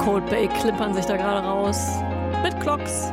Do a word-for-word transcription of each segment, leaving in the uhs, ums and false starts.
Coldplay klippern sich da gerade raus mit Clocks.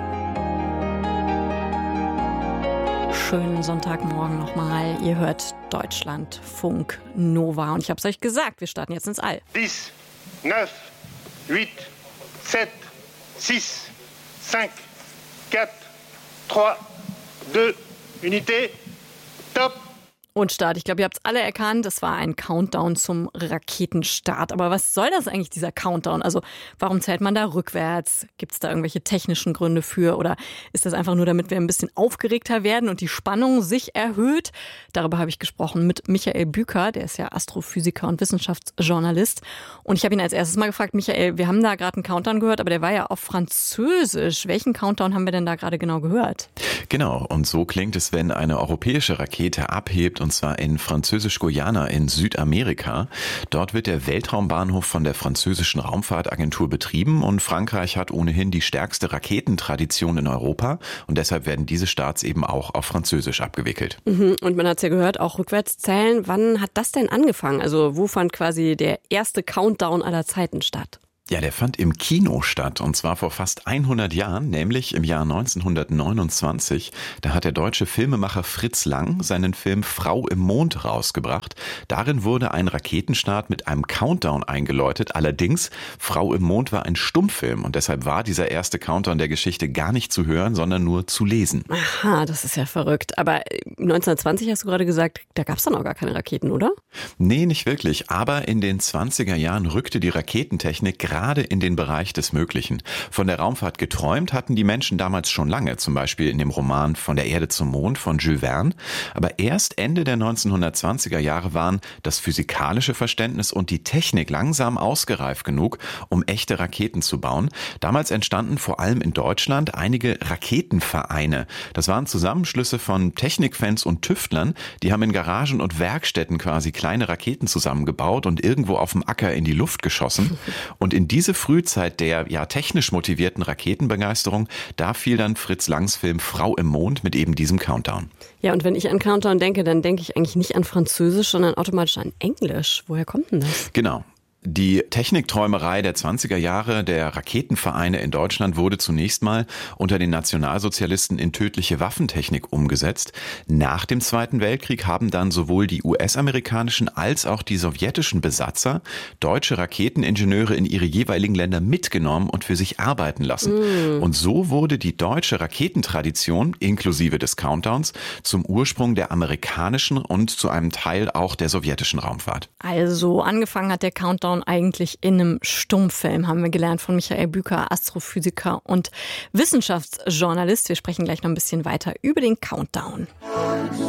Schönen Sonntagmorgen nochmal. Ihr hört Deutschlandfunk Nova. Und ich habe es euch gesagt, wir starten jetzt ins All. zehn, neun, acht, sieben, sechs, fünf, vier, drei, zwei, Unité, top! Und Start. Ich glaube, ihr habt es alle erkannt, es war ein Countdown zum Raketenstart. Aber was soll das eigentlich, dieser Countdown? Also warum zählt man da rückwärts? Gibt es da irgendwelche technischen Gründe für? Oder ist das einfach nur, damit wir ein bisschen aufgeregter werden und die Spannung sich erhöht? Darüber habe ich gesprochen mit Michael Büker, der ist ja Astrophysiker und Wissenschaftsjournalist. Und ich habe ihn als erstes mal gefragt, Michael, wir haben da gerade einen Countdown gehört, aber der war ja auf Französisch. Welchen Countdown haben wir denn da gerade genau gehört? Genau, und so klingt es, wenn eine europäische Rakete abhebt, und zwar in Französisch-Guyana in Südamerika. Dort wird der Weltraumbahnhof von der französischen Raumfahrtagentur betrieben und Frankreich hat ohnehin die stärkste Raketentradition in Europa und deshalb werden diese Starts eben auch auf Französisch abgewickelt. Mhm, und man hat es ja gehört, auch rückwärts zählen. Wann hat das denn angefangen? Also wo fand quasi der erste Countdown aller Zeiten statt? Ja, der fand im Kino statt und zwar vor fast hundert Jahren, nämlich im Jahr neunzehnhundertneunundzwanzig. Da hat der deutsche Filmemacher Fritz Lang seinen Film Frau im Mond rausgebracht. Darin wurde ein Raketenstart mit einem Countdown eingeläutet. Allerdings, Frau im Mond war ein Stummfilm und deshalb war dieser erste Countdown der Geschichte gar nicht zu hören, sondern nur zu lesen. Aha, das ist ja verrückt. Aber neunzehnhundertzwanzig hast du gerade gesagt, da gab es dann auch gar keine Raketen, oder? Nee, nicht wirklich. Aber in den zwanziger Jahren rückte die Raketentechnik gerade gerade in den Bereich des Möglichen. Von der Raumfahrt geträumt hatten die Menschen damals schon lange, zum Beispiel in dem Roman Von der Erde zum Mond von Jules Verne. Aber erst Ende der neunzehnhundertzwanziger Jahre waren das physikalische Verständnis und die Technik langsam ausgereift genug, um echte Raketen zu bauen. Damals entstanden vor allem in Deutschland einige Raketenvereine. Das waren Zusammenschlüsse von Technikfans und Tüftlern, die haben in Garagen und Werkstätten quasi kleine Raketen zusammengebaut und irgendwo auf dem Acker in die Luft geschossen. Und in diese Frühzeit der ja technisch motivierten Raketenbegeisterung, da fiel dann Fritz Langs Film Frau im Mond mit eben diesem Countdown. Ja, und wenn ich an Countdown denke, dann denke ich eigentlich nicht an Französisch, sondern automatisch an Englisch. Woher kommt denn das? Genau. Die Technikträumerei der zwanziger Jahre der Raketenvereine in Deutschland wurde zunächst mal unter den Nationalsozialisten in tödliche Waffentechnik umgesetzt. Nach dem Zweiten Weltkrieg haben dann sowohl die U S-amerikanischen als auch die sowjetischen Besatzer deutsche Raketeningenieure in ihre jeweiligen Länder mitgenommen und für sich arbeiten lassen. Mm. Und so wurde die deutsche Raketentradition inklusive des Countdowns zum Ursprung der amerikanischen und zu einem Teil auch der sowjetischen Raumfahrt. Also angefangen hat der Countdown eigentlich in einem Stummfilm, haben wir gelernt von Michael Büker, Astrophysiker und Wissenschaftsjournalist. Wir sprechen gleich noch ein bisschen weiter über den Countdown.